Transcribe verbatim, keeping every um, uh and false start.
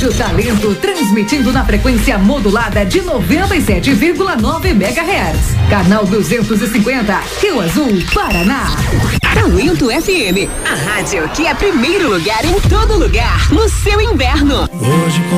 Rádio Talento, transmitindo na frequência modulada de noventa e sete vírgula nove megahertz. Canal duzentos e cinquenta, Rio Azul, Paraná. Talento F M, a rádio que é primeiro lugar em todo lugar, no seu inverno. Hoje